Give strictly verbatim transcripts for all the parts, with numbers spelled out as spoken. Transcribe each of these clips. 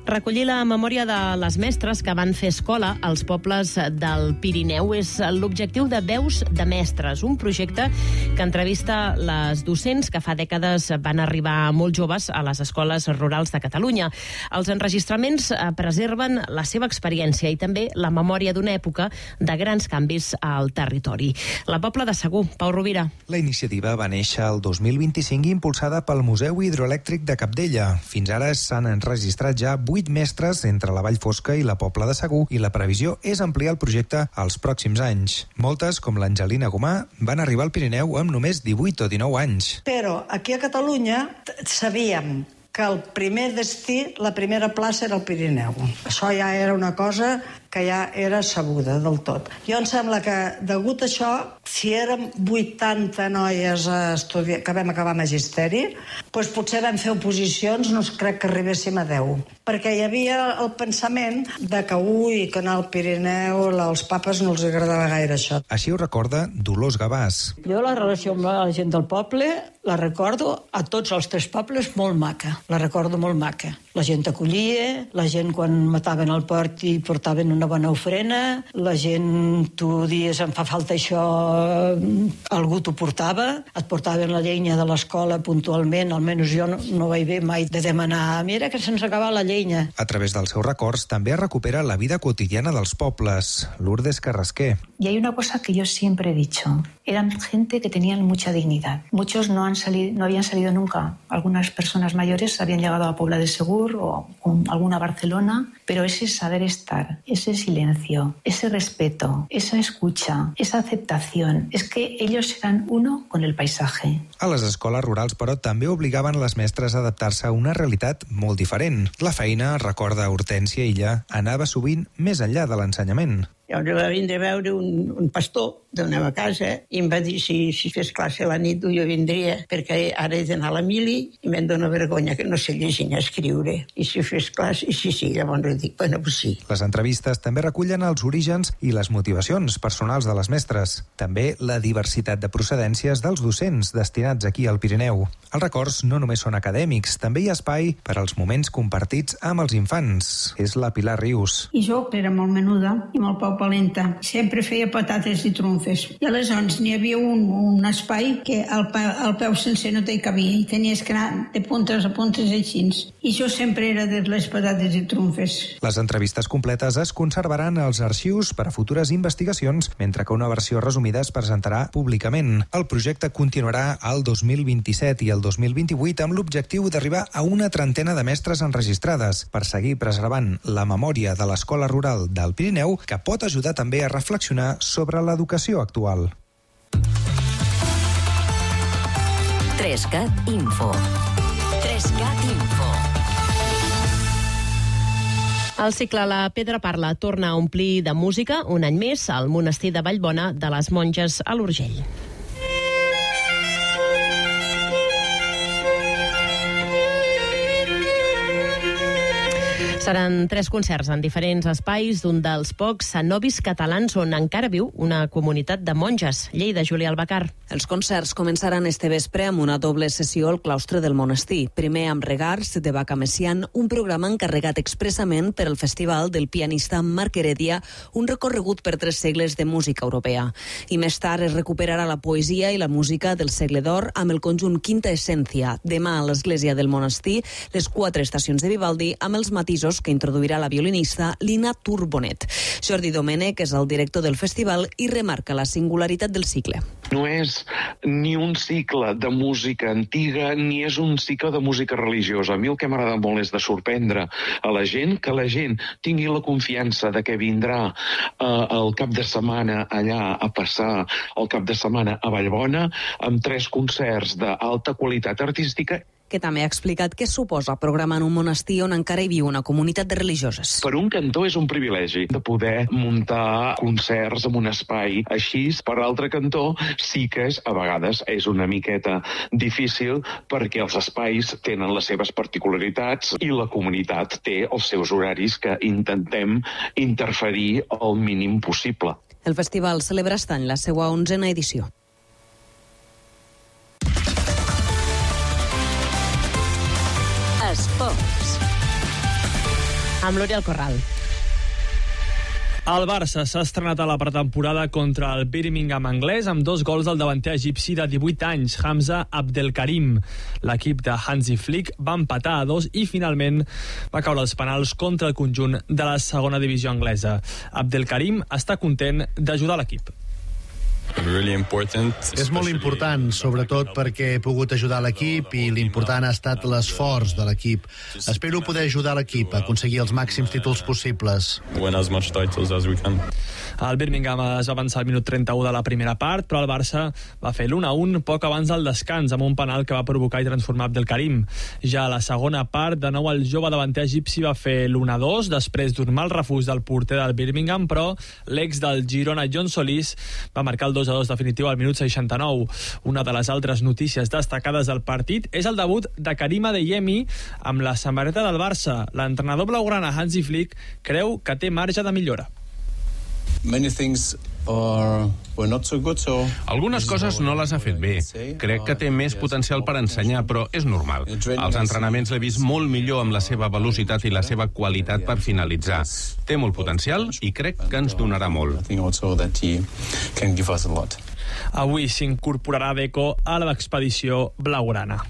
Recollir la memòria de les mestres que van fer escola als pobles del Pirineu és l'objectiu de Veus de Mestres, un projecte que entrevista les docents que fa dècades van arribar molt joves a les escoles rurals de Catalunya. Els enregistraments preserven la seva experiència i també la memòria d'una època de grans canvis al territori. La Pobla de Segur, Pau Rovira. La iniciativa va néixer el dos mil vint-i-cinc impulsada pel Museu Hidroelèctric de Capdella. Fins ara s'han enregistrat ja vuit mestres entre la Vall Fosca i la Pobla de Segur i la previsió és ampliar el projecte als pròxims anys. Moltes, com l'Angelina Gomà, van arribar al Pirineu amb només divuit o dinou anys. Però aquí a Catalunya sabíem que el primer destí, la primera plaça era el Pirineu. Això ja era una cosa que ja era sabuda del tot. Jo em sembla que, degut a això, si érem vuitanta noies a estudiar, que vam acabar magisteri, doncs potser vam fer oposicions, no crec que arribéssim a deu. Perquè hi havia el pensament de que, ui, que anar al Pirineu, als papes no els agradava gaire això. Així ho recorda Dolors Gavàs. Jo la relació amb la gent del poble la recordo a tots els tres pobles molt maca. La recordo molt maca. La gent acollia, la gent quan mataven al port i portaven una bona ofrena, la gent, tu dies em fa falta això, algú t'ho portava, et portaven la llenya de l'escola puntualment, almenys jo no, no vaig bé mai de demanar, mira que se'ns acaba la llenya. A través dels seus records també recupera la vida quotidiana dels pobles. Lourdes Carrasquer. Y hay una cosa que yo siempre he dicho, eran gente que tenían mucha dignidad. Muchos no, han salido, no habían salido nunca. Algunas personas mayores habían llegado a Pobla de Segur o alguna Barcelona, pero ese saber estar, ese silencio, ese respeto, esa escucha, esa aceptación, es que ellos eran uno con el paisaje. A les escoles rurals, però, també obligaven les mestres a adaptar-se a una realitat molt diferent. La feina, recorda Hortènsia Illa, anava sovint més enllà de l'ensenyament. Llavors va vindre a veure un, un pastor d'una casa i em va dir si, si fes classe a la nit jo vindria perquè ara he d'anar a la mili i me'n dóna vergonya que no sé llegir ni escriure. I si fes classe, i sí, sí, llavors dic, bueno, pues sí. Les entrevistes també recullen els orígens i les motivacions personals de les mestres. També la diversitat de procedències dels docents destinats aquí al Pirineu. Els records no només són acadèmics, també hi ha espai per als moments compartits amb els infants. És la Pilar Rius. I jo era molt menuda i molt poc valenta. Sempre feia patates i trumfes. I aleshores n'hi havia un, un espai que el, el peu sencer no t'hi cabia i tenies que anar de puntes a puntes així. I jo sempre era de les patates i trumfes. Les entrevistes completes es conservaran als arxius per a futures investigacions, mentre que una versió resumida es presentarà públicament. El projecte continuarà al dos mil vint-i-set i el dos mil vint-i-vuit amb l'objectiu d'arribar a una trentena de mestres enregistrades per seguir preservant la memòria de l'escola rural del Pirineu, que pot ajudar també a reflexionar sobre l'educació actual. trescat Info. trescat Info. El cicle La Pedra Parla torna a omplir de música un any més al monestir de Vallbona de les Monges a l'Urgell. Seran tres concerts en diferents espais d'un dels pocs cenovis catalans on encara viu una comunitat de monges. Lleida, Júlia Albacar. Els concerts començaran este vespre amb una doble sessió al claustre del monestir. Primer amb Regars de Baca Messian, un programa encarregat expressament per al festival del pianista Marc Heredia, un recorregut per tres segles de música europea. I més tard es recuperarà la poesia i la música del segle d'or amb el conjunt Quinta Essència. Demà a l'església del monestir, les quatre estacions de Vivaldi amb els matisos que introduirà la violinista Lina Turbonet. Jordi Domènech és el director del festival i remarca la singularitat del cicle. No és ni un cicle de música antiga ni és un cicle de música religiosa. A mi el que m'agrada molt és de sorprendre a la gent, que la gent tingui la confiança de que vindrà eh, el cap de setmana allà a passar el cap de setmana a Vallbona amb tres concerts d'alta qualitat artística. Que també ha explicat què suposa programar en un monestir on encara hi viu una comunitat de religioses. Per un cantó és un privilegi de poder muntar concerts en un espai així. Per l'altre cantó sí que és, a vegades és una miqueta difícil perquè els espais tenen les seves particularitats i la comunitat té els seus horaris que intentem interferir el mínim possible. El festival celebra aquest any la seva onzena edició. Esports. Amb l'Oriol Corral. El Barça s'ha estrenat a la pretemporada contra el Birmingham anglès amb dos gols del davanter egipci de divuit anys, Hamza Abdelkarim. L'equip de Hansi Flick va empatar a dos i finalment va caure els penals contra el conjunt de la segona divisió anglesa. Abdelkarim està content d'ajudar l'equip. És molt important, sobretot perquè he pogut ajudar l'equip i l'important ha estat l'esforç de l'equip. Espero poder ajudar l'equip a aconseguir els màxims títols possibles. El Birmingham es va avançar al minut trenta-u de la primera part, però el Barça va fer l'un a un poc abans del descans, amb un penal que va provocar i transformar Abdelkarim. Ja a la segona part, de nou el jove davanter egipci va fer l'un a dos, després d'un mal refús del porter del Birmingham, però l'ex del Girona, John Solís, va marcar el dos a dos definitiu al minut seixanta-nou. Una de les altres notícies destacades del partit és el debut de Karim Adeyemi amb la samarreta del Barça. L'entrenador blaugrana Hansi Flick creu que té marge de millora. Algunes coses no les ha fet bé. Crec que té més potencial per ensenyar, però és normal. Als entrenaments l'he vist molt millor amb la seva velocitat i la seva qualitat per finalitzar. Té molt potencial i crec que ens donarà molt. Avui s'incorporarà Deco a l'expedició blaugrana.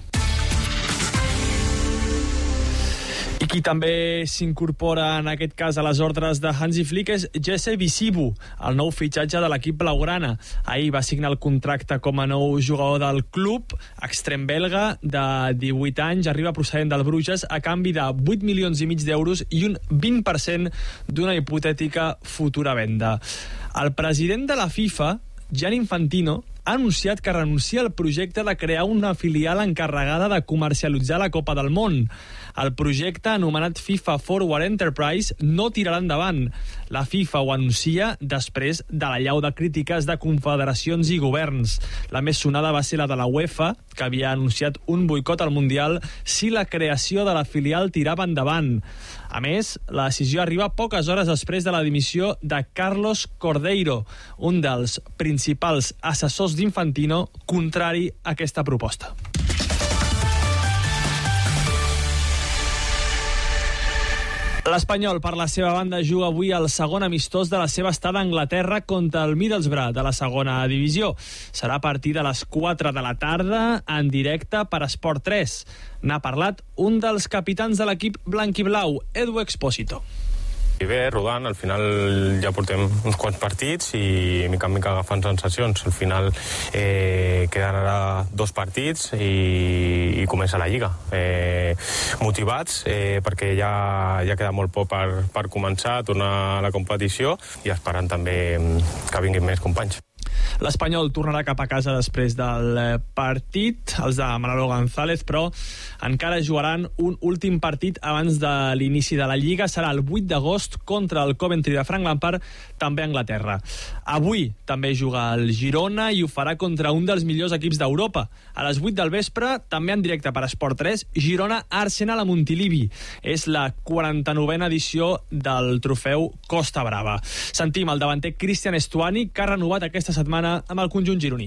I qui també s'incorpora en aquest cas a les ordres de Hansi Flick és Jesse Visibu, el nou fitxatge de l'equip blaugrana. Ahir va signar el contracte com a nou jugador del club, extrem belga de divuit anys, arriba procedent del Bruges a canvi de vuit milions i mig d'euros i un vint per cent d'una hipotètica futura venda. El president de la FIFA, Gianni Infantino, ha anunciat que renuncia al projecte de crear una filial encarregada de comercialitzar la Copa del Món. El projecte, anomenat FIFA Forward Enterprise, no tirarà endavant. La FIFA ho anuncia després de l'allau de crítiques de confederacions i governs. La més sonada va ser la de la UEFA, que havia anunciat un boicot al Mundial si la creació de la filial tirava endavant. A més, la decisió arriba poques hores després de la dimissió de Carlos Cordeiro, un dels principals assessors d'Infantino, contrari a aquesta proposta. L'Espanyol, per la seva banda, juga avui el segon amistós de la seva estada a Anglaterra contra el Middlesbrough de la segona divisió. Serà a partir de les quatre de la tarda, en directe per Esport tres. N'ha parlat un dels capitans de l'equip blanc i blau, Edu Expósito. I bé, rodant, al final ja portem uns quants partits i mica en mica agafant sensacions. Al final eh, queden ara dos partits i, i comença la Lliga. Eh, motivats eh, perquè ja, ja queda molt poc per, per començar a tornar a la competició i esperant també que vinguin més companys. L'Espanyol tornarà cap a casa després del partit, els de Manolo González, però encara jugaran un últim partit abans de l'inici de la Lliga. Serà el vuit d'agost contra el Coventry de Frank Lampard, també a Anglaterra. Avui també juga el Girona i ho farà contra un dels millors equips d'Europa. A les vuit del vespre, també en directe per Esport tres, Girona-Arsenal a Montilivi. És la quaranta-novena edició del trofeu Costa Brava. Sentim el davanter Cristian Estuani, que ha renovat aquesta setmana amb el conjunt gironí.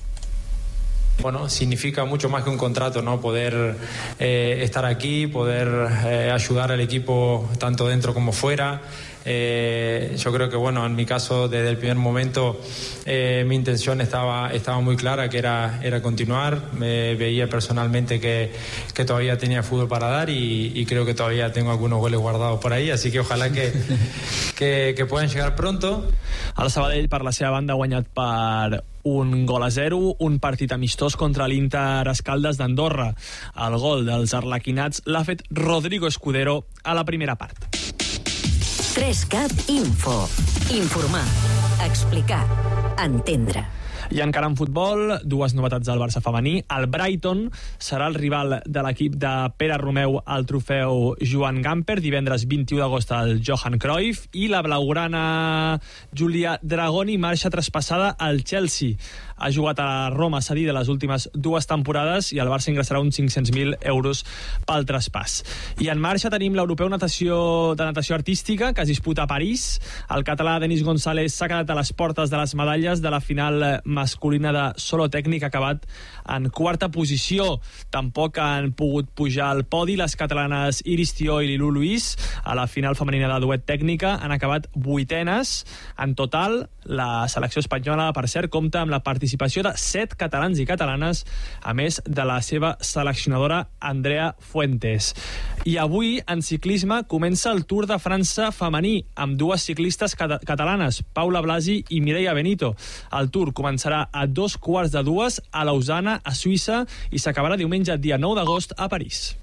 Bueno, significa mucho más que un contrato, ¿no? Poder eh, estar aquí, poder eh, ayudar al equipo tanto dentro como fuera. Eh, yo creo que, bueno, en mi caso, desde el primer momento, eh, mi intención estaba, estaba muy clara, que era, era continuar. Me veía personalmente que, que todavía tenía fútbol para dar y, y creo que todavía tengo algunos goles guardados por ahí, así que ojalá que, que, que puedan llegar pronto. El Sabadell, per la seva banda, ha guanyat per un gol a zero, un partit amistós contra l'Inter Escaldes d'Andorra. El gol dels arlequinats l'ha fet Rodrigo Escudero a la primera part. tres cat Info. Informar, explicar, entendre. I encara en futbol, dues novetats del Barça femení. El Brighton serà el rival de l'equip de Pere Romeu al trofeu Joan Gamper, divendres vint-i-u d'agost al Johan Cruyff, i la blaugrana Giulia Dragoni marxa traspassada al Chelsea. Ha jugat a Roma cedida les últimes dues temporades i el Barça ingressarà uns cinc-cents mil euros pel traspàs. I en marxa tenim l'Europeu natació, de natació artística, que es disputa a París. El català Denis González s'ha quedat a les portes de les medalles de la final masculina de solo tècnic ha acabat en quarta posició. Tampoc han pogut pujar al podi les catalanes Iris Tió i Lilú Luis. A la final femenina de duet tècnica han acabat vuitenes. En total, la selecció espanyola, per cert, compta amb la participació de set catalans i catalanes, a més de la seva seleccionadora Andrea Fuentes. I avui, en ciclisme, comença el Tour de França femení, amb dues ciclistes cat catalanes, Paula Blasi i Mireia Benito. El Tour començarà a dos quarts de dues a Lausana, a Suïssa, i s'acabarà diumenge, dia nou d'agost, a París.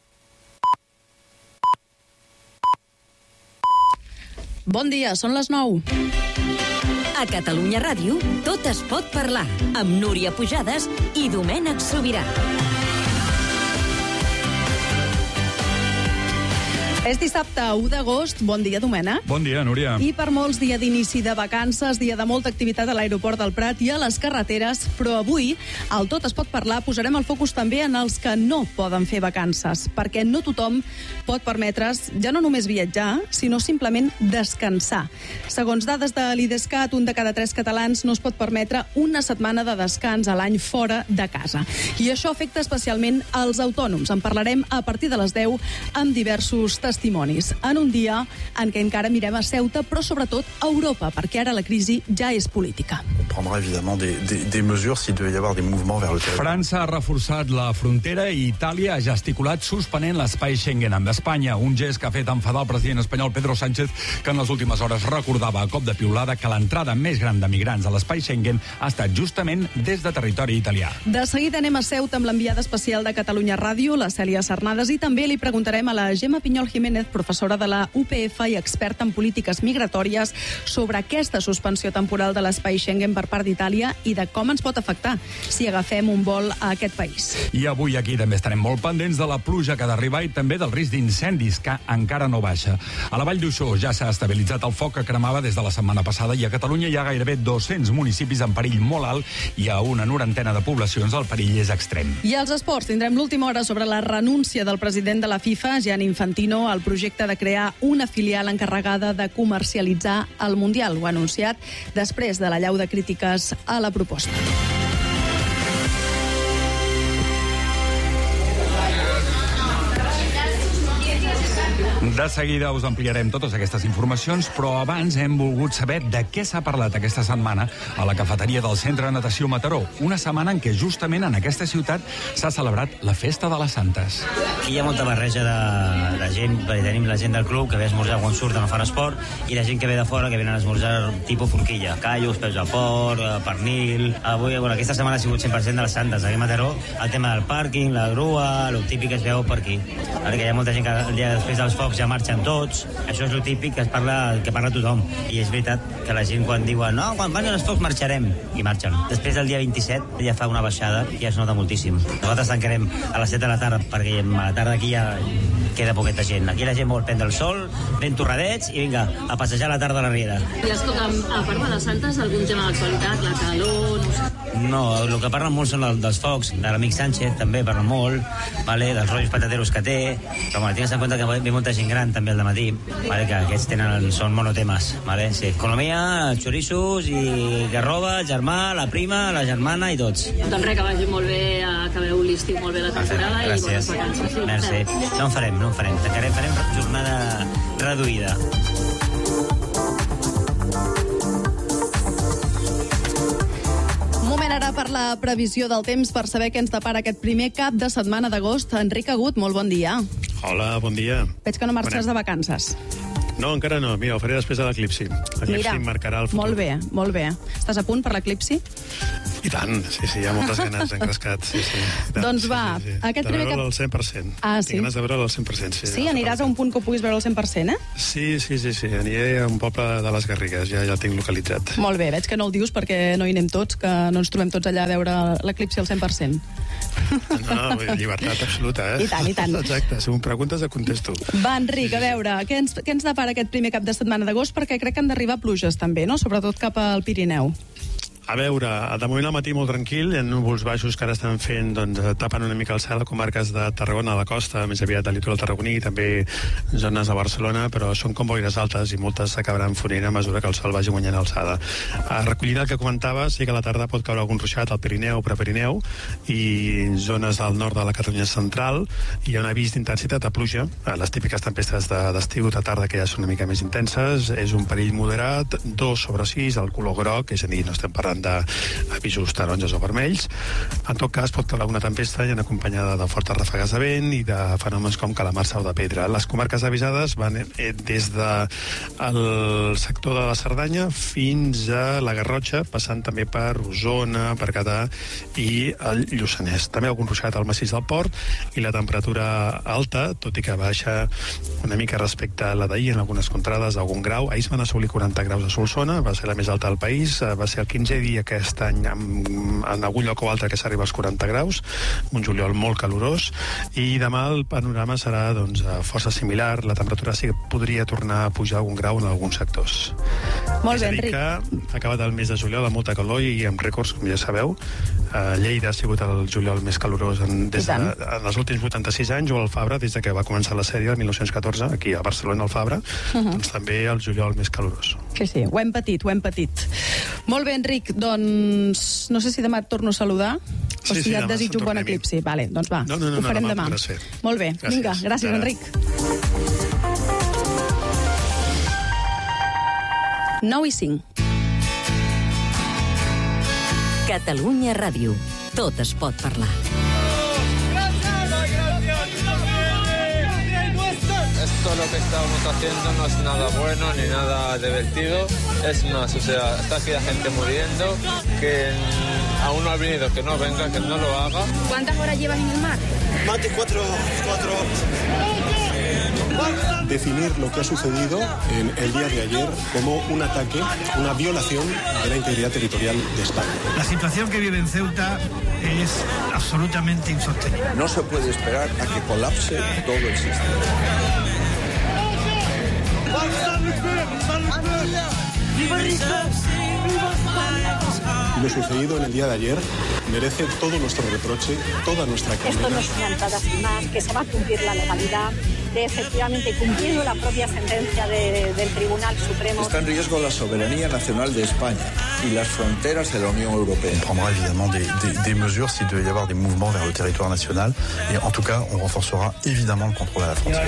Bon dia, són les nou. A Catalunya Ràdio, tot es pot parlar, amb Núria Pujades i Domènec Sobirà. És dissabte, u d'agost. Bon dia, Domènec. Bon dia, Núria. I per molts, dia d'inici de vacances, dia de molta activitat a l'aeroport del Prat i a les carreteres, però avui, al Tot es pot parlar, posarem el focus també en els que no poden fer vacances, perquè no tothom pot permetre's ja no només viatjar, sinó simplement descansar. Segons dades de l'Idescat, un de cada tres catalans no es pot permetre una setmana de descans a l'any fora de casa. I això afecta especialment als autònoms. En parlarem a partir de les deu amb diversos testimonis, en un dia en què encara mirem a Ceuta, però sobretot a Europa, perquè ara la crisi ja és política. França ha reforçat la frontera i Itàlia ha gesticulat suspenent l'espai Schengen amb Espanya, un gest que ha fet enfadar el president espanyol Pedro Sánchez, que en les últimes hores recordava a cop de piulada que l'entrada més gran de migrants a l'espai Schengen ha estat justament des de territori italià. De seguida anem a Ceuta amb l'enviada especial de Catalunya Ràdio, la Cèlia Sarnades, i també li preguntarem a la Gemma Pinyol Jiménez, professora de la U P F i experta en polítiques migratòries, sobre aquesta suspensió temporal de l'espai Schengen per part d'Itàlia i de com ens pot afectar si agafem un vol a aquest país. I avui aquí també estarem molt pendents de la pluja que ha d'arribar i també del risc d'incendis, que encara no baixa. A la Vall d'Uixó ja s'ha estabilitzat el foc que cremava des de la setmana passada i a Catalunya hi ha gairebé dos-cents municipis en perill molt alt i a una norantena de poblacions el perill és extrem. I als esports tindrem l'última hora sobre la renúncia del president de la FIFA, Gianni Infantino, al projecte de crear una filial encarregada de comercialitzar el Mundial. Ho ha anunciat després de l'allau de crítiques a la proposta. De seguida us ampliarem totes aquestes informacions, però abans hem volgut saber de què s'ha parlat aquesta setmana a la cafeteria del Centre de Natació Mataró, una setmana en què justament en aquesta ciutat s'ha celebrat la Festa de les Santes. Aquí hi ha molta barreja de, de gent, perquè tenim la gent del club que ve a esmorzar quan surt a no fan esport i la gent que ve de fora que venen a esmorzar tipus forquilla, callos, peus al porc, pernil. Avui, bueno, aquesta setmana ha sigut cent per cent de les Santes aquí a Mataró, el tema del pàrquing, la grua, el típic que es veu per aquí. Ara que hi ha molta gent que el dia després dels focs ja marxen tots, això és el típic que es parla, que parla tothom, i és veritat que la gent quan diuen no, quan van els focs marxarem, i marxen. Després del dia vint-i-set ja fa una baixada i ja es nota moltíssim. Nosaltres tancarem a les set de la tarda perquè a la tarda aquí ja queda poqueta gent. Aquí la gent vol prendre el sol, ben torradets i vinga, a passejar a la tarda a la riera. I escolta, a part de les Santes, algun tema d'actualitat, la calor, no sé... No, el que parlen molt són dels focs, de l'amic Sánchez també parla molt, vale, dels rotllos patateros que té, però bueno, tingues en compte que ve molta gent gran també al dematí, vale, que aquests tenen, són monotemes, vale, sí. Economia, xoriços i garroba, el germà, la prima, la germana i tots. Doncs res, que vagi molt bé, acabeu l'estiu molt bé la temporada i bones vacances. Sí, merci. No en farem, no en farem. Tancarem, farem jornada reduïda. Ara per la previsió del temps, per saber què ens depara aquest primer cap de setmana d'agost. Enric Agut, molt bon dia. Hola, bon dia. Veig que no marxes de vacances. No, encara no. Mira, ho faré després de l'eclipsi. L'eclipsi marcarà el futur. Molt bé, molt bé. Estàs a punt per l'eclipsi? I tant, sí, sí, hi ha moltes ganes encrescat. Sí, sí, doncs va, sí, sí. Aquest de primer veure'l cap... al cent per cent. Ah, sí? Tinc ganes de veure'l al cent per cent, sí. Sí, aniràs a un punt que ho puguis veure al cent per cent, eh? Sí, sí, sí, sí. Aniré a un poble de les Garrigues, ja, ja el tinc localitzat. Molt bé, veig que no el dius perquè no hi anem tots, que no ens trobem tots allà a veure l'eclipsi al cent per cent. No, llibertat absoluta, eh? I tant, i tant. Exacte, si m'ho preguntes, et contesto. Va, Enric, a veure, què ens, què ens depara aquest primer cap de setmana d'agost? Perquè crec que han d'arribar pluges també, no? Sobretot cap al Pirineu. A veure, de moment al matí molt tranquil, hi ha núvols baixos que ara estan fent, doncs, tapen una mica el cel a comarques de Tarragona, a la costa, més aviat del litoral tarragoní, i també zones de Barcelona, però són com boires altes i moltes s'acabaran fonent a mesura que el sol vagi guanyant alçada. Recollint el que comentaves, sí que a la tarda pot caure algun ruixat al Pirineu, Prepirineu, i zones del nord de la Catalunya central. Hi ha un avís d'intensitat de pluja, les típiques tempestes d'estiu de tarda que ja són una mica més intenses. És un perill moderat, dos sobre sis, el color groc, és a dir, no estem parlant d'avisos taronges o vermells. En tot cas, pot caure alguna tempesta i acompanyada de fortes ràfegues de vent i de fenòmens com calamarsa o de pedra. Les comarques avisades van des del sector de la Cerdanya fins a la Garrotxa, passant també per Osona, per Berguedà i el Lluçanès. També algun ruixat al massís del Port i la temperatura alta, tot i que baixa una mica respecte a la d'ahir en algunes contrades d'algun grau. Ahir es van assolir quaranta graus a Solsona, va ser la més alta del país, va ser el quinzè dia aquest any en algun lloc o altre que s'arriba als quaranta graus, un juliol molt calorós, i demà el panorama serà doncs, força similar, la temperatura sí que podria tornar a pujar algun grau en alguns sectors. Molt bé, Enric. Ha acabat el mes de juliol amb molta calor i amb rècords, com ja sabeu. Uh, Lleida ha sigut el juliol més calorós en, des de, en els últims vuitanta-sis anys, o el Fabra, des de que va començar la sèrie el mil nou-cents catorze, aquí a Barcelona, al Fabra, uh-huh. doncs també el juliol més calorós. Sí, sí, ho hem patit, ho hem patit. Molt bé, Enric, doncs no sé si demà et torno a saludar o sí, si sí, et desitjo un bon eclipsi. Vale, doncs va, no, no, no, ho farem no, demà. demà. Molt bé, gràcies. Vinga, gràcies, ja. Enric. nou i cinc. Catalunya Ràdio. Tot es pot parlar. Esto lo que estamos haciendo no es nada bueno ni nada divertido. Es más, o sea, está aquí la gente muriendo, que aún no ha venido, que no venga, que no lo haga. ¿Cuántas horas llevas en el mar? Más de cuatro, cuatro horas. Definir lo que ha sucedido en el día de ayer como un ataque, una violación de la integridad territorial de España. La situación que vive en Ceuta es absolutamente insostenible. No se puede esperar a que colapse todo el sistema. Lo sucedido en el día de ayer merece todo nuestro reproche, toda nuestra condena. Esto no es una entrada sin más, que se va a cumplir la legalidad, de efectivamente cumpliendo la propia sentencia de, del Tribunal Supremo. Está en riesgo la soberanía nacional de España y las fronteras de la Unión Europea. On prendra évidemment des, des, des mesures s'il devait y avoir des mouvements vers le territoire national. Et en tout cas, on renforcera évidemment le contrôle à la frontière.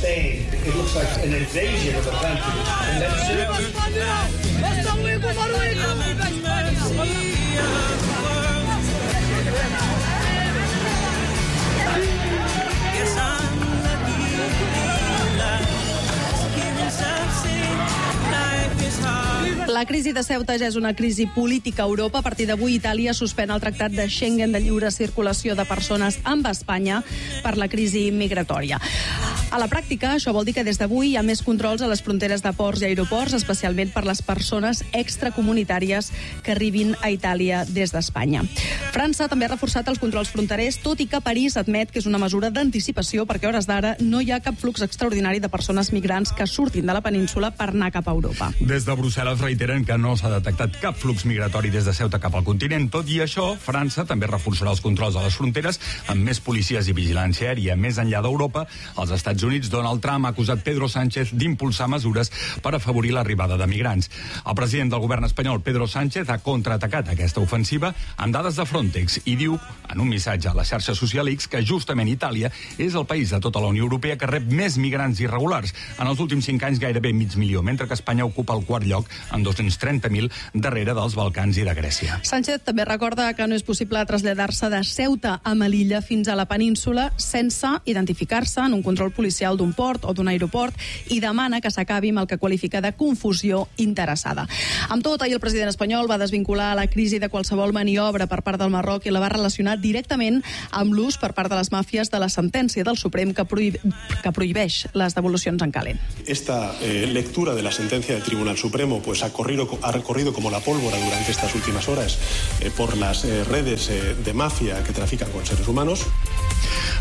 La crisi de Ceuta ja és una crisi política a Europa. A partir d'avui, Itàlia suspèn el tractat de Schengen de lliure circulació de persones amb Espanya per la crisi migratòria. A la pràctica, això vol dir que des d'avui hi ha més controls a les fronteres de ports i aeroports, especialment per les persones extracomunitàries que arribin a Itàlia des d'Espanya. França també ha reforçat els controls fronterers, tot i que París admet que és una mesura d'anticipació perquè a hores d'ara no hi ha cap flux extraordinari de persones migrants que surtin de la península per anar cap a Europa. Des de Brussel·les reiteren que no s'ha detectat cap flux migratori des de Ceuta cap al continent. Tot i això, França també reforçarà els controls a les fronteres amb més policies i vigilància aèria. Més enllà d'Europa, als Estats Units, Donald Trump ha acusat Pedro Sánchez d'impulsar mesures per afavorir l'arribada de migrants. El president del govern espanyol, Pedro Sánchez, ha contraatacat aquesta ofensiva amb dades de Frontex i diu, en un missatge a la xarxa social X, que justament Itàlia és el país de tota la Unió Europea que rep més migrants irregulars. En els últims cinc anys gairebé mig milió, mentre que Espanya ocupa el quart lloc amb dos-cents trenta mil darrere dels Balcans i de Grècia. Sánchez també recorda que no és possible traslladar-se de Ceuta a Melilla fins a la península sense identificar-se en un control policial d'un port o d'un aeroport i demana que s'acabi amb el que qualifica de confusió interessada. Amb tot, ahir el president espanyol va desvincular la crisi de qualsevol maniobra per part del Marroc i la va relacionar directament amb l'ús per part de les màfies de la sentència del Suprem que, prohib que prohibeix les devolucions en calent. Esta eh, lectura de la sentencia del Tribunal Supremo pues, ha, corrido, ha recorrido como la pólvora durante estas últimas horas eh, por las eh, redes eh, de mafia que trafican con seres humanos.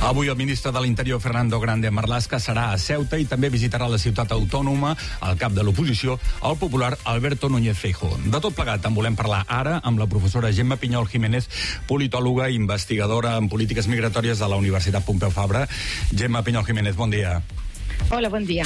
Avui el ministre de l'Interior, Fernando Grande Marlaska, serà a Ceuta i també visitarà la ciutat autònoma, el cap de l'oposició, el popular Alberto Núñez Feijóo. De tot plegat en volem parlar ara amb la professora Gemma Pinyol Jiménez, politòloga i investigadora en polítiques migratòries de la Universitat Pompeu Fabra. Gemma Pinyol Jiménez, bon dia. Hola, bon dia.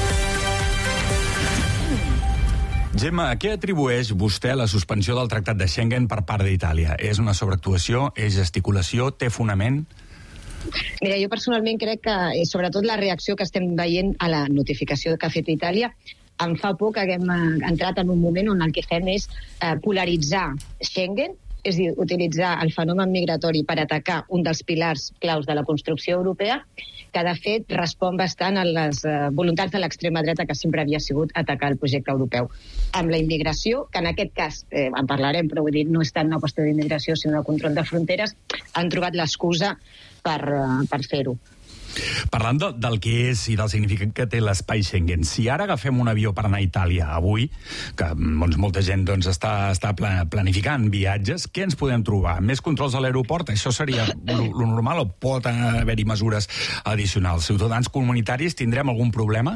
Gemma, a què atribueix vostè la suspensió del Tractat de Schengen per part d'Itàlia? És una sobreactuació? És gesticulació? Té fonament? Mira, jo personalment crec que, sobretot la reacció que estem veient a la notificació que ha fet Itàlia, em fa por que haguem entrat en un moment on el que fem és eh, polaritzar Schengen, és a dir, utilitzar el fenomen migratori per atacar un dels pilars claus de la construcció europea, que de fet respon bastant a les eh, voluntats de l'extrema dreta, que sempre havia sigut atacar el projecte europeu. Amb la immigració, que en aquest cas, eh, en parlarem, però vull dir, no és tant una qüestió d'immigració, sinó de control de fronteres, han trobat l'excusa per, uh, per fer-ho. Parlant de, del que és i del significat que té l'espai Schengen, si ara agafem un avió per anar a Itàlia avui, que doncs, molta gent doncs, està, està planificant viatges, què ens podem trobar? Més controls a l'aeroport? Això seria lo normal o pot haver-hi mesures addicionals? Ciutadans comunitaris tindrem algun problema?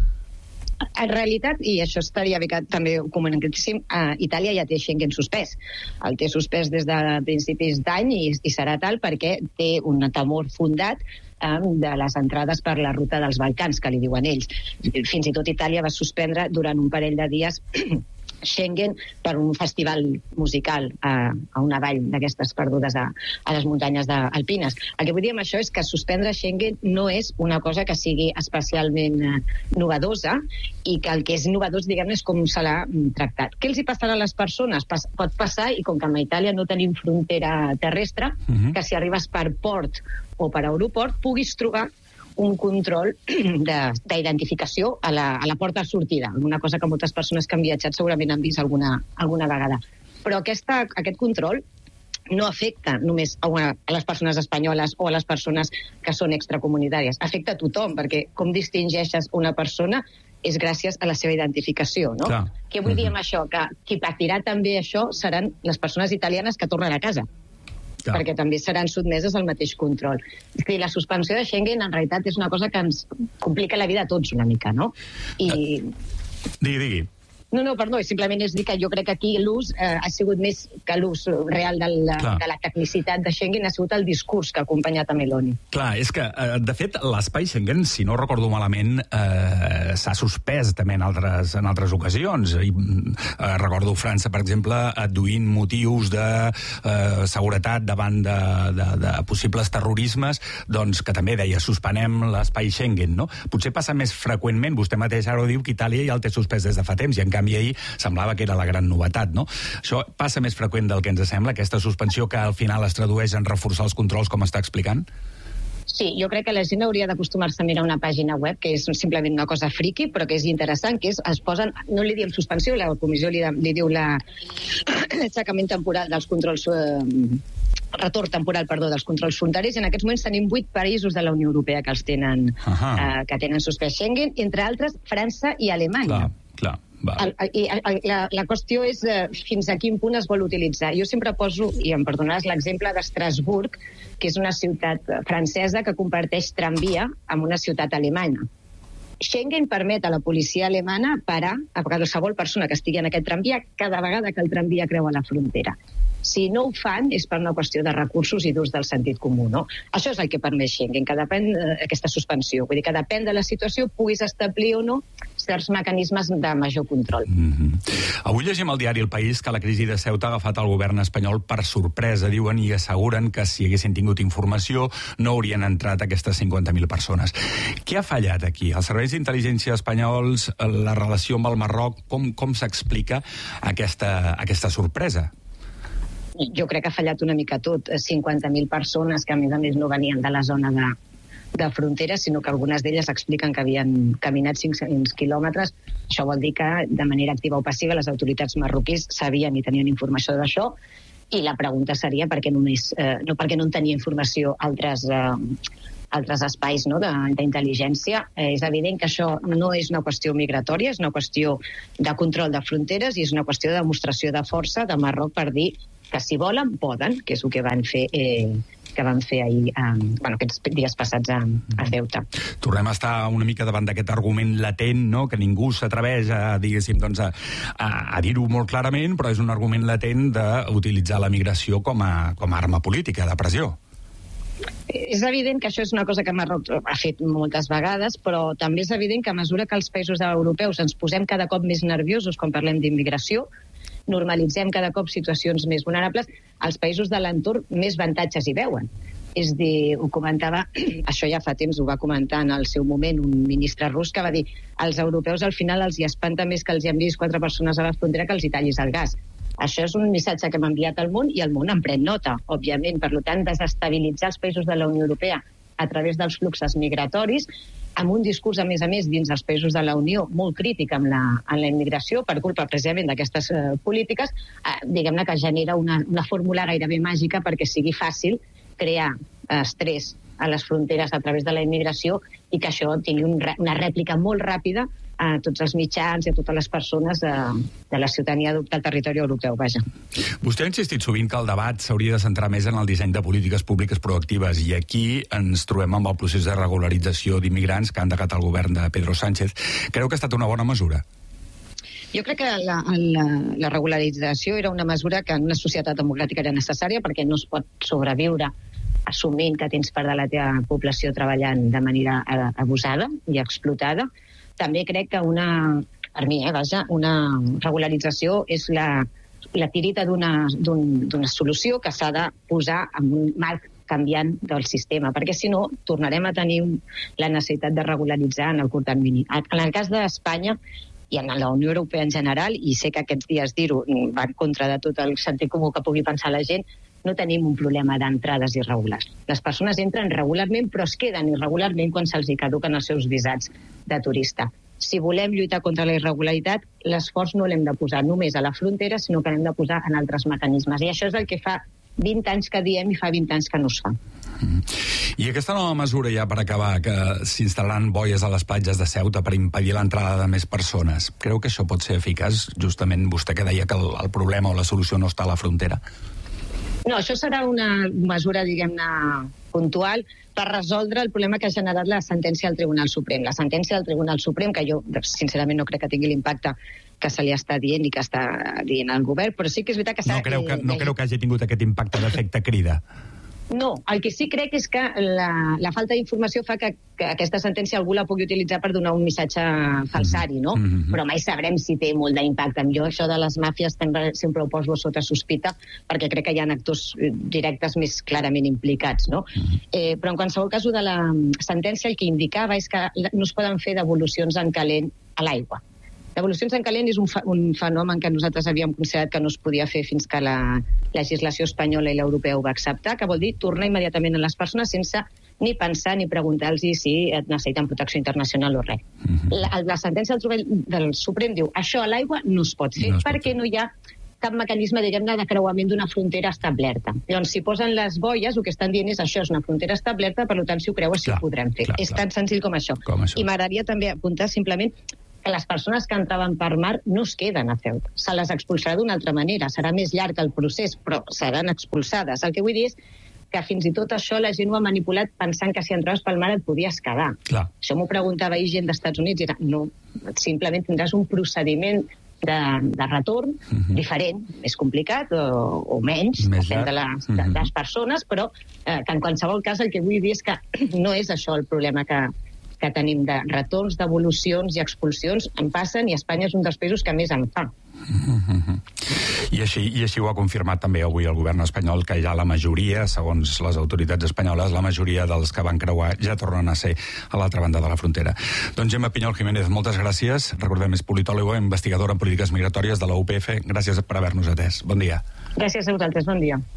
En realitat, i això estaria bé que també ho comuniquéssim, eh, Itàlia ja té Schengen suspès. El té suspès des de principis d'any i, i serà tal perquè té un temor fundat eh, de les entrades per la ruta dels Balcans, que li diuen ells. Fins i tot Itàlia va suspendre durant un parell de dies Schengen per un festival musical a, a una vall d'aquestes perdudes a, a les muntanyes de, alpines. El que vull dir amb això és que suspendre Schengen no és una cosa que sigui especialment eh, novedosa i que el que és novedós, diguem-ne, és com se l'ha tractat. Què els hi passarà a les persones? Pas, pot passar, i com que a Itàlia no tenim frontera terrestre, uh-huh. que si arribes per port o per aeroport puguis trobar un control d'identificació a la, a la porta de sortida, una cosa que moltes persones que han viatjat segurament han vist alguna, alguna vegada. Però aquesta, aquest control no afecta només a, una, a les persones espanyoles o a les persones que són extracomunitàries, afecta a tothom, perquè com distingeixes una persona és gràcies a la seva identificació, no? Clar. Què vull dir amb això? Que qui patirà també això seran les persones italianes que tornen a casa. Clar. Perquè també seran sotmeses al mateix control. És dir, la suspensió de Schengen en realitat és una cosa que ens complica la vida a tots una mica, no? I... Digui, digui. No, no, perdó, simplement és dir que jo crec que aquí l'ús eh, ha sigut més que l'ús real de la, de la tecnicitat de Schengen, ha sigut el discurs que ha acompanyat a Meloni. Clar, és que, eh, de fet, l'espai Schengen, si no recordo malament, eh, s'ha suspès també en altres, en altres ocasions. I, eh, recordo França, per exemple, adduint motius de eh, seguretat davant de, de, de possibles terrorismes, doncs que també deia, suspenem l'espai Schengen, no? Potser passa més freqüentment, vostè mateix ara ho diu, que Itàlia ja el té suspès des de fa temps, i en canvi ahir semblava que era la gran novetat, no? Això passa més freqüent del que ens sembla, aquesta suspensió que al final es tradueix en reforçar els controls, com està explicant? Sí, jo crec que la gent hauria d'acostumar-se a mirar una pàgina web, que és simplement una cosa friqui, però que és interessant, que és, es posen, no li diem suspensió, la comissió li, li diu la, l'aixecament temporal dels controls... Eh, retorn temporal, perdó, dels controls fronterers, i en aquests moments tenim vuit països de la Unió Europea que els tenen, eh, que tenen suspès Schengen, entre altres França i Alemanya. Clar, clar. El, i el, la, la qüestió és eh, fins a quin punt es vol utilitzar. Jo sempre poso, i em perdonaràs, l'exemple d'Estrasburg, que és una ciutat francesa que comparteix tramvia amb una ciutat alemanya. Schengen permet a la policia alemana parar a qualsevol persona que estigui en aquest tramvia cada vegada que el tramvia creua la frontera. Si no ho fan és per una qüestió de recursos i d'ús del sentit comú, no? Això és el que permet Schengen, que depèn d'aquesta suspensió. Vull dir que depèn de la situació puguis establir o no certs mecanismes de major control. Mm-hmm. Avui llegim al diari El País que la crisi de Ceuta ha agafat el govern espanyol per sorpresa, diuen, i asseguren que si haguessin tingut informació no haurien entrat aquestes cinquanta mil persones. Què ha fallat aquí? Els serveis d'intel·ligència espanyols, la relació amb el Marroc, com, com s'explica aquesta, aquesta sorpresa? Jo crec que ha fallat una mica tot. cinquanta mil persones que a més a més no venien de la zona de, de frontera, sinó que algunes d'elles expliquen que havien caminat cinc-cents quilòmetres. Això vol dir que de manera activa o passiva les autoritats marroquís sabien i tenien informació d'això, i la pregunta seria per què només, eh, no perquè no en tenia informació altres, eh, altres espais, no, d'intel·ligència. Eh, és evident que això no és una qüestió migratòria, és una qüestió de control de fronteres i és una qüestió de demostració de força de Marroc per dir que si volen, poden, que és el que van fer eh, que van fer ahir, eh, bueno, aquests dies passats a, a Ceuta. Tornem a estar una mica davant d'aquest argument latent, no?, que ningú s'atreveix a, diguéssim, doncs a, a, a dir-ho molt clarament, però és un argument latent d'utilitzar la migració com a, com a arma política, de pressió. És evident que això és una cosa que Marroc ha fet moltes vegades, però també és evident que a mesura que els països europeus ens posem cada cop més nerviosos quan parlem d'immigració, normalitzem cada cop situacions més vulnerables, els països de l'entorn més avantatges hi veuen. És dir, ho comentava, això ja fa temps, ho va comentar en el seu moment un ministre rus que va dir als europeus al final els hi espanta més que els hi enviïs quatre persones a la frontera que els hi tallis el gas. Això és un missatge que hem enviat al món i el món en pren nota, òbviament. Per tant, desestabilitzar els països de la Unió Europea a través dels fluxos migratoris, amb un discurs, a més a més, dins dels països de la Unió, molt crític amb la, amb la immigració, per culpa precisament d'aquestes eh, polítiques, eh, diguem-ne que genera una, una fórmula gairebé màgica perquè sigui fàcil crear eh, estrès a les fronteres a través de la immigració i que això tingui un, una rèplica molt ràpida a tots els mitjans i a totes les persones de, de la ciutadania del territori europeu, vaja. Vostè ha insistit sovint que el debat s'hauria de centrar més en el disseny de polítiques públiques proactives i aquí ens trobem amb el procés de regularització d'immigrants que ha endegat el govern de Pedro Sánchez. Creu que ha estat una bona mesura? Jo crec que la, la, la regularització era una mesura que en una societat democràtica era necessària perquè no es pot sobreviure assumint que tens part de la teva població treballant de manera abusada i explotada. També crec que una, per mi, eh, vaja, una regularització és la, la tirita d'una d'un, d'una solució que s'ha de posar en un marc canviant del sistema, perquè si no tornarem a tenir la necessitat de regularitzar en el curt termini. En el cas d'Espanya i en la Unió Europea en general, i sé que aquests dies dir-ho va en contra de tot el sentit comú que pugui pensar la gent, no tenim un problema d'entrades irregulars. Les persones entren regularment, però es queden irregularment quan se'ls hi caduquen els seus visats de turista. Si volem lluitar contra la irregularitat, l'esforç no l'hem de posar només a la frontera, sinó que l'hem de posar en altres mecanismes. I això és el que fa vint anys que diem i fa vint anys que no es fa. I aquesta nova mesura, ja per acabar, que s'instal·laran boies a les platges de Ceuta per impedir l'entrada de més persones, creu que això pot ser eficaç? Justament vostè que deia que el, el problema o la solució no està a la frontera. No, això serà una mesura, diguem-ne, puntual per resoldre el problema que ha generat la sentència del Tribunal Suprem. La sentència del Tribunal Suprem, que jo, sincerament, no crec que tingui l'impacte que se li està dient i que està dient el govern, però sí que és veritat que s'ha... No creu que, no creu que hagi tingut aquest impacte d'efecte crida? No, el que sí crec és que la, la falta d'informació fa que, que aquesta sentència algú la pugui utilitzar per donar un missatge falsari, no? Mm-hmm. Però mai sabrem si té molt d'impacte. Jo això de les màfies sempre, sempre ho poso sota sospita perquè crec que hi ha actors directes més clarament implicats, no? Mm-hmm. Eh, però en qualsevol cas de la sentència el que indicava és que no es poden fer devolucions en calent a l'aigua. Devolucions en calent és un, fa, un fenomen que nosaltres havíem considerat que no es podia fer fins que la legislació espanyola i l'europea ho va acceptar, que vol dir tornar immediatament a les persones sense ni pensar ni preguntar-los si necessiten protecció internacional o res. Mm-hmm. La, la sentència del, del Suprem diu això a l'aigua no es pot fer no es perquè pot fer. No hi ha cap mecanisme, diguem-ne, de creuament d'una frontera establerta. Llavors, si posen les boies, el que estan dient és això és una frontera establerta, per tant, si ho creues, sí ho podrem fer. Clar, és clar. Tan senzill com això. com això. I m'agradaria també apuntar simplement que les persones que entraven per mar no es queden a Ceuta. Se les expulsarà d'una altra manera. Serà més llarg el procés, però seran expulsades. El que vull dir és que fins i tot això la gent ho ha manipulat pensant que si entraves pel mar et podies quedar. Clar. Això m'ho preguntava ahir gent dels Estats Units i era, no, simplement tindràs un procediment de, de retorn uh-huh. diferent, més complicat o, o menys, més depèn de les, uh-huh. de les persones, però eh, que en qualsevol cas el que vull dir és que no és això el problema que que tenim de retorns, devolucions i expulsions en passen i Espanya és un dels països que més en fa. Mm-hmm. I, així, I així ho ha confirmat també avui el govern espanyol, que ja la majoria, segons les autoritats espanyoles, la majoria dels que van creuar ja tornen a ser a l'altra banda de la frontera. Doncs Gemma Pinyol Jiménez, moltes gràcies. Recordem, és politòloga, investigadora en polítiques migratòries de la U P F. Gràcies per haver-nos atès. Bon dia. Gràcies a vosaltres. Bon dia.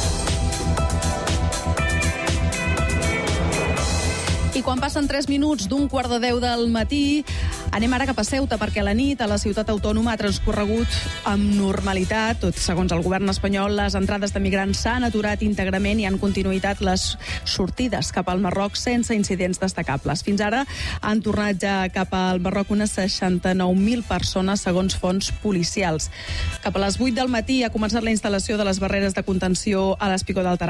I quan passen tres minuts d'un quart de deu del matí, anem ara cap a Ceuta, perquè la nit a la ciutat autònoma ha transcorregut amb normalitat. Tot segons el govern espanyol, les entrades de migrants s'han aturat íntegrament i han continuïtat les sortides cap al Marroc sense incidents destacables. Fins ara han tornat ja cap al Marroc unes seixanta-nou mil persones, segons fonts policials. Cap a les vuit del matí ha començat la instal·lació de les barreres de contenció a l'Espigó del Tarajal.